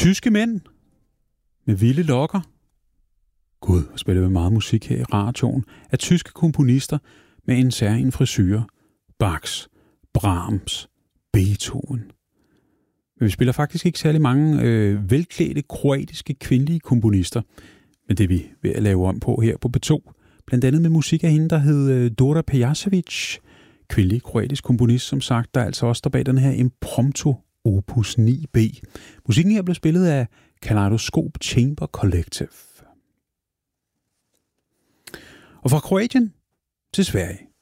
Tyske mænd med vilde lokker. Gud, hvor spiller vi meget musik her i radioen af tyske komponister med en særlig frisyre. Bach, Brahms, Beethoven. Men vi spiller faktisk ikke særlig mange velklædte kroatiske kvindelige komponister. Men det er vi ved at lave om på her på P2. Blandt andet med musik af hende, der hed Dora Pejacevic. Kvindelig kroatisk komponist, som sagt, der altså også står bag den her Impromptu Opus 9b. Musikken her blev spillet af Kaleidoscope Chamber Collective. Og fra Kroatien til Sverige.